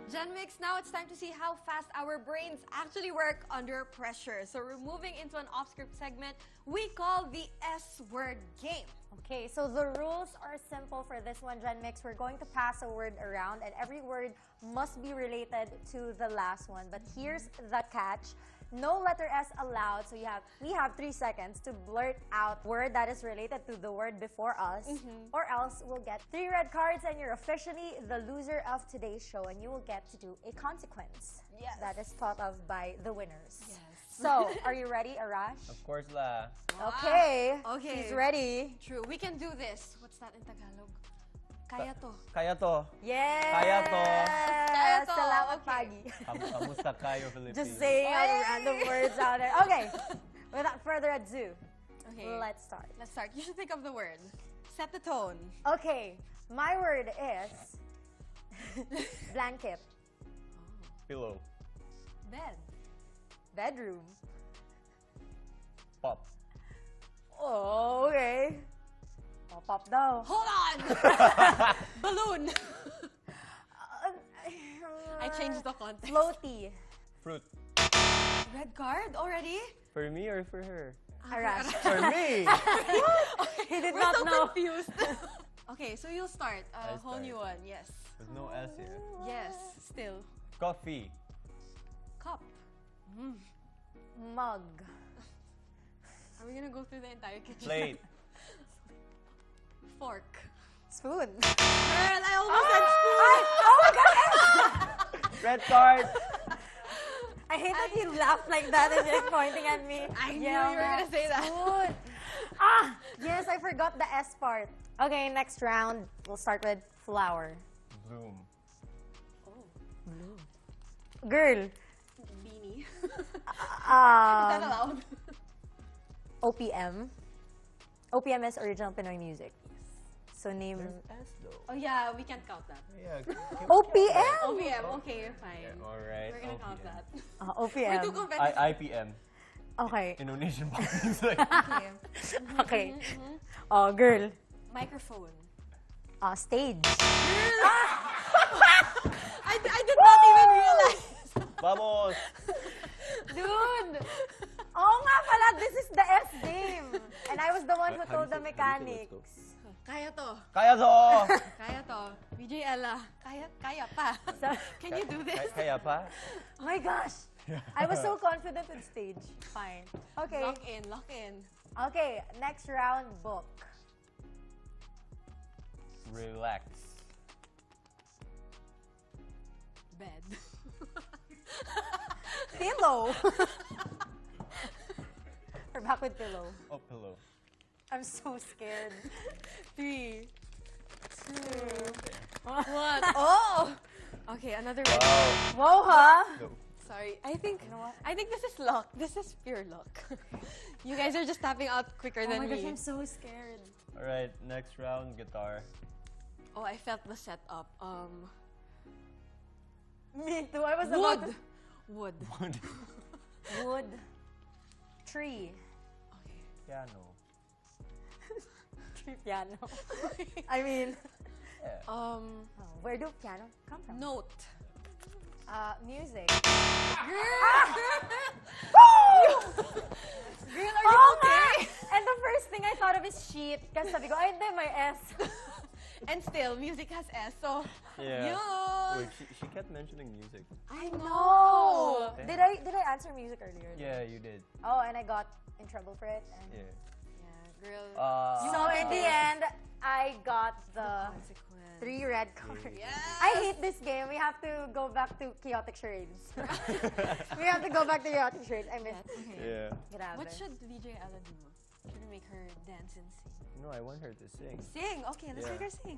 Gen Mix, now it's time to see how fast our brains actually work under pressure. So we're moving into an off-script segment we call the S-word game. Okay, so the rules are simple for this one, Gen Mix. We're going to pass a word around, and every word must be related to the last one. But here's the catch. No letter S allowed, so we have 3 seconds to blurt out word that is related to the word before us, or else we'll get 3 red cards and you're officially the loser of today's show, and you will get to do a consequence that is thought of by the winners. Yes. So, are you ready, Arash? Of course la. Okay. Okay. He's ready. True. We can do this. What's that in Tagalog? Kaya to. Kaya to. Yes! Kaya to. Kaya to. Salamat, Okay. Pagi. Kamusta kayo, Philippines? Just saying random words out there. Okay, without further ado, Okay. let's start. Let's start. You should think of the word. Set the tone. Okay, my word is blanket, Pillow. Bed. bedroom. Pop. Oh, okay. Oh, pop daw. Hold on! Balloon. I changed the context. Floaty. Fruit. Red card already? For me or for her? Arash. For me! He did We're not so know. confused. Okay, so you'll start. I A whole start. new one. Yes. With no S here. Yes. Still. Coffee. Cup. Mug. Are we gonna go through the entire kitchen? Plate. Fork. Spoon. Girl, I almost said spoon. Oh my god! Red card. I hate that you laughed like that and you're pointing at me. I knew you were gonna say that. Spoon. Yes, I forgot the S part. Okay, next round. We'll start with flower. Bloom. Girl. Beanie. Is that Um, allowed? OPM. OPM is original Pinoy music. So name S though. Oh yeah, we can't count that. Yeah. OPM. OPM, okay, fine. Alright. We're gonna count that. OPM. We're too competitive. IPM. Okay. Indonesian pop music. Okay. Okay. Oh, girl. Microphone. Stage. I did not even realize. Vamos. Dude! Oh nga pala, this is the S game. And I was the one who How told do the you say- how do you say mechanics. Kaya to. Kaya to. Kaya to. VJ Ella. Kaya pa. Can you do this? Kaya pa? Oh my gosh. I was so confident with stage. Fine. Okay. Lock in, lock in. Okay, next round, book. Relax. Bed. Pillow. We're back with pillow. Oh, pillow. I'm so scared. 3, 2, What? 1. Oh! Okay, another red. Wow. Whoa, huh? Go. Sorry. I think this is luck. This is pure luck. You guys are just tapping out quicker Oh than my me. gosh, I'm so scared. Alright, next round, guitar. Oh, I felt the setup. Me too. I was Wood. about Wood. to... Wood. Tree. Okay. Piano. Tree piano. I mean, Yeah. where do piano come from? Note. Music. Girl, are you okay? And the first thing I thought of is sheet. Kasi sabi ko, ay hindi, may S. And still, music has S, so Yeah. yun. Wait, she kept mentioning music. I Oh! know. Did I answer music earlier? Yeah, you did. Oh, and I got in trouble for it. And Yeah. Yeah, girl. So in the end, I got the Consequence. 3 red cards. Yes. I hate this game. We have to go back to chaotic charades. We have to go back to chaotic charades. I missed. Okay. Yeah. Grabe. What should VJ Ella do? Should we make her dance and sing? No, I want her to sing. Sing! Okay, let's Yeah. make her sing.